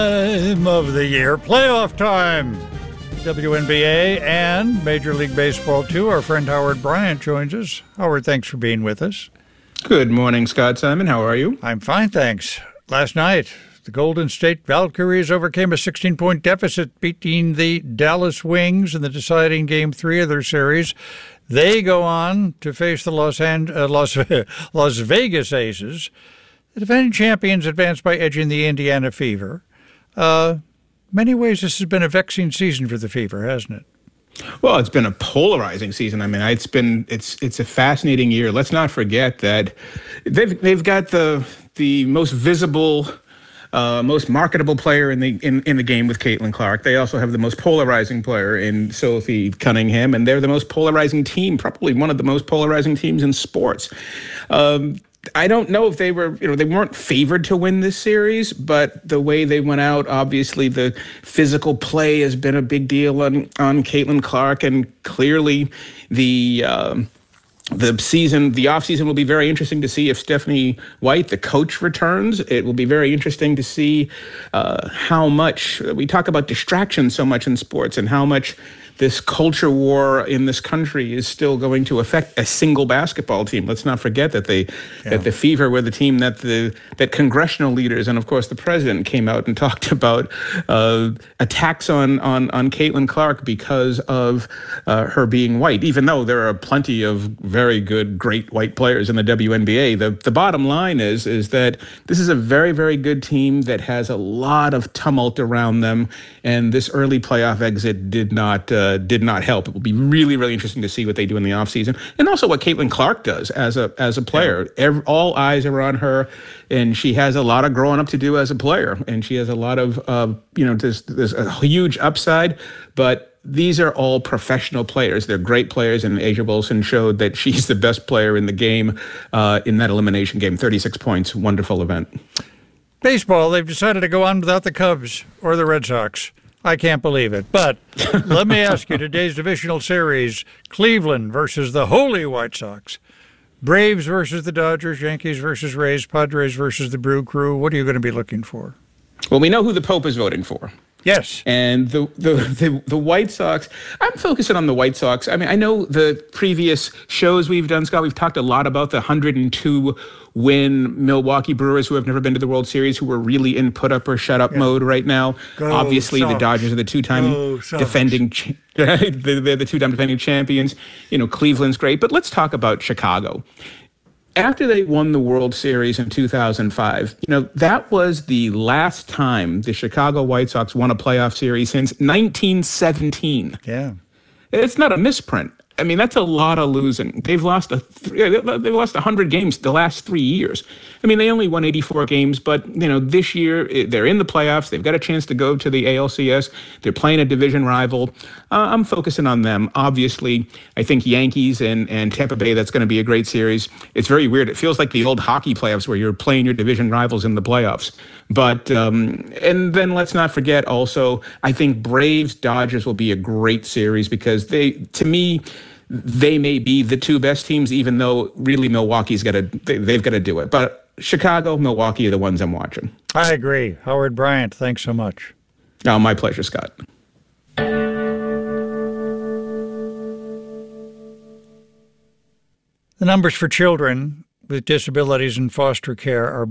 Time of the year, playoff time. WNBA and Major League Baseball, too. Our friend Howard Bryant joins us. Howard, thanks for being with us. Good morning, Scott Simon. How are you? I'm fine, thanks. Last night, the Golden State Valkyries overcame a 16-point deficit, beating the Dallas Wings in the deciding Game 3 of their series. They go on to face the Las Vegas Aces. The defending champions advanced by edging the Indiana Fever. Many ways, this has been a vexing season for the Fever, hasn't it? Well, it's been a polarizing season. I mean, it's a fascinating year. Let's not forget that they've got the most visible, most marketable player in the game with Caitlin Clark. They also have the most polarizing player in Sophie Cunningham, and they're the most polarizing team, probably one of the most polarizing teams in sports. I don't know if they weren't favored to win this series, but the way they went out, obviously the physical play has been a big deal on Caitlin Clark, and clearly the offseason will be very interesting to see if Stephanie White, the coach, returns. It will be very interesting to see how much we talk about distraction so much in sports and how much this culture war in this country is still going to affect a single basketball team. Let's not forget that that the Fever were the team that congressional leaders and of course the president came out and talked about attacks on Caitlin Clark because of her being white. Even though there are plenty of very good, great white players in the WNBA, the bottom line is that this is a very, very good team that has a lot of tumult around them, and this early playoff exit did not help. It will be really, really interesting to see what they do in the offseason, and also what Caitlin Clark does as a player. All eyes are on her, and she has a lot of growing up to do as a player, and she has a lot of there's a huge upside, but these are all professional players. They're great players, and A'ja Wilson showed that she's the best player in the game in that elimination game. 36 points, wonderful event. Baseball, they've decided to go on without the Cubs or the Red Sox. I can't believe it. But let me ask you, today's divisional series, Cleveland versus the Holy White Sox, Braves versus the Dodgers, Yankees versus Rays, Padres versus the Brew Crew. What are you going to be looking for? Well, we know who the Pope is voting for. Yes. And the White Sox, I'm focusing on the White Sox. I mean, I know the previous shows we've done, Scott, we've talked a lot about the 102 win Milwaukee Brewers who have never been to the World Series, who are really in put up or shut up mode right now. Obviously, Sox. The Dodgers are the two-time defending they're the two-time defending champions. Cleveland's great, but let's talk about Chicago. After they won the World Series in 2005, that was the last time the Chicago White Sox won a playoff series since 1917. Yeah. It's not a misprint. I mean, that's a lot of losing. They've lost 100 games the last 3 years. I mean, they only won 84 games, but, this year they're in the playoffs. They've got a chance to go to the ALCS. They're playing a division rival. I'm focusing on them. Obviously, I think Yankees and Tampa Bay, that's going to be a great series. It's very weird. It feels like the old hockey playoffs where you're playing your division rivals in the playoffs. But, and then let's not forget also, I think Braves-Dodgers will be a great series because to me, they may be the two best teams, even though really Milwaukee's they've got to do it. But Chicago, Milwaukee are the ones I'm watching. I agree. Howard Bryant, thanks so much. Oh, my pleasure, Scott. The numbers for children with disabilities in foster care are